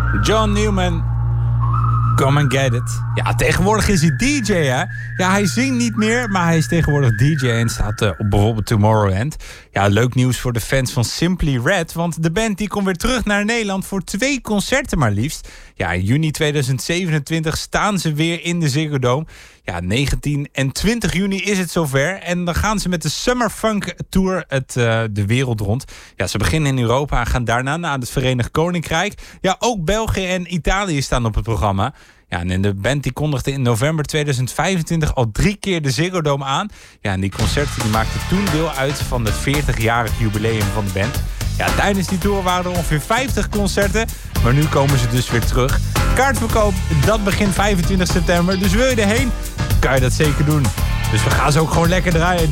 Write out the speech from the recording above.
John Newman. Come and get it. Ja, tegenwoordig is hij DJ, hè? Ja, hij zingt niet meer, maar hij is tegenwoordig DJ en staat op bijvoorbeeld Tomorrowland. Ja, leuk nieuws voor de fans van Simply Red, want de band die komt weer terug naar Nederland voor 2 concerten maar liefst. Ja, in juni 2027 staan ze weer in de Ziggo Dome. Ja, 19 en 20 juni is het zover. En dan gaan ze met de Summer Funk Tour de wereld rond. Ja, ze beginnen in Europa en gaan daarna naar het Verenigd Koninkrijk. Ja, ook België en Italië staan op het programma. Ja, en de band die kondigde in november 2025 al 3 keer de Ziggo Dome aan. Ja, en die concerten die maakten toen deel uit van het 40-jarig jubileum van de band. Ja, tijdens die tour waren er ongeveer 50 concerten. Maar nu komen ze dus weer terug. Kaartverkoop, dat begint 25 september. Dus wil je erheen, kan je dat zeker doen. Dus we gaan ze ook gewoon lekker draaien.